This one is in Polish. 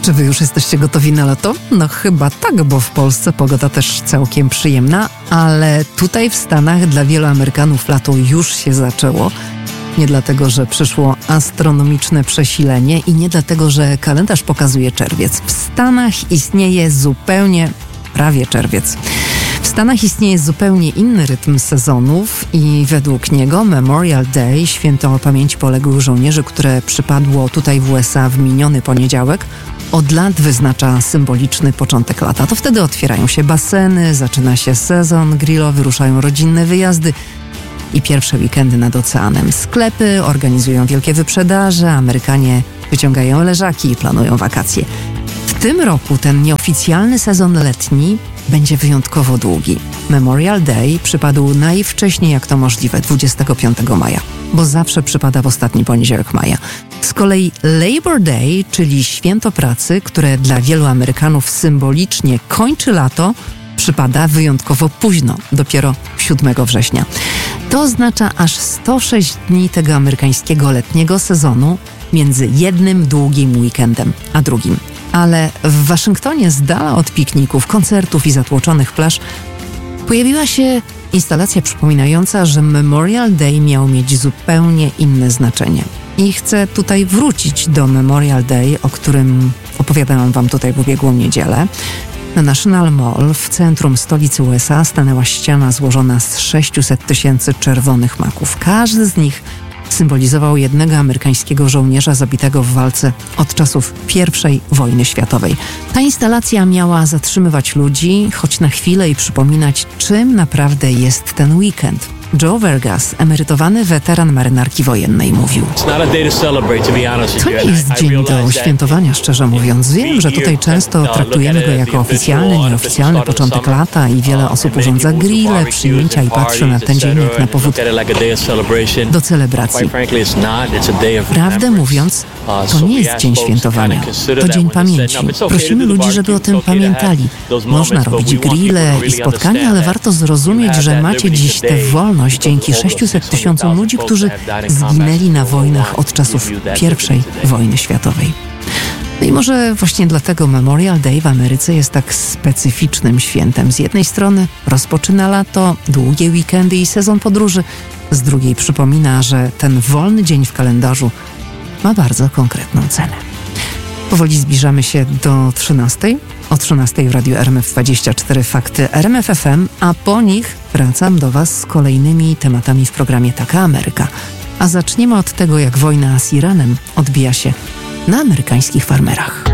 Czy wy już jesteście gotowi na lato? No chyba tak, bo w Polsce pogoda też całkiem przyjemna, ale tutaj w Stanach dla wielu Amerykanów lato już się zaczęło. Nie dlatego, że przyszło astronomiczne przesilenie i nie dlatego, że kalendarz pokazuje czerwiec. W Stanach istnieje prawie czerwiec. W Stanach istnieje zupełnie inny rytm sezonów i według niego Memorial Day, święto pamięci poległych żołnierzy, które przypadło tutaj w USA w miniony poniedziałek, od lat wyznacza symboliczny początek lata. To wtedy otwierają się baseny, zaczyna się sezon grillowy, ruszają rodzinne wyjazdy i pierwsze weekendy nad oceanem. Sklepy organizują wielkie wyprzedaże, Amerykanie wyciągają leżaki i planują wakacje. W tym roku ten nieoficjalny sezon letni będzie wyjątkowo długi. Memorial Day przypadł najwcześniej jak to możliwe, 25 maja, bo zawsze przypada w ostatni poniedziałek maja. Z kolei Labor Day, czyli święto pracy, które dla wielu Amerykanów symbolicznie kończy lato, przypada wyjątkowo późno, dopiero 7 września. To oznacza aż 106 dni tego amerykańskiego letniego sezonu między jednym długim weekendem a drugim. Ale w Waszyngtonie, z dala od pikników, koncertów i zatłoczonych plaż, pojawiła się instalacja przypominająca, że Memorial Day miał mieć zupełnie inne znaczenie. I chcę tutaj wrócić do Memorial Day, o którym opowiadałam wam tutaj w ubiegłą niedzielę. Na National Mall w centrum stolicy USA stanęła ściana złożona z 600 000 czerwonych maków. Każdy z nich symbolizował jednego amerykańskiego żołnierza zabitego w walce od czasów I wojny światowej. Ta instalacja miała zatrzymywać ludzi, choć na chwilę i przypominać, czym naprawdę jest ten weekend. Joe Vergas, emerytowany weteran marynarki wojennej, mówił: to nie jest dzień do świętowania, szczerze mówiąc. Wiem, że tutaj często traktujemy go jako oficjalny, nieoficjalny początek lata i wiele osób urządza grille, przyjęcia i patrzy na ten dzień jak na powód do celebracji. Prawdę mówiąc, to nie jest dzień świętowania. To dzień pamięci. Prosimy ludzi, żeby o tym pamiętali. Można robić grille i spotkania, ale warto zrozumieć, że macie dziś tę wolność dzięki 600 000 ludzi, którzy zginęli na wojnach od czasów I wojny światowej. No i może właśnie dlatego Memorial Day w Ameryce jest tak specyficznym świętem. Z jednej strony rozpoczyna lato, długie weekendy i sezon podróży, z drugiej przypomina, że ten wolny dzień w kalendarzu ma bardzo konkretną cenę. Powoli zbliżamy się do 13. O 13 w Radiu RMF24 Fakty RMF FM, a po nich wracam do Was z kolejnymi tematami w programie Taka Ameryka. A zaczniemy od tego, jak wojna z Iranem odbija się na amerykańskich farmerach.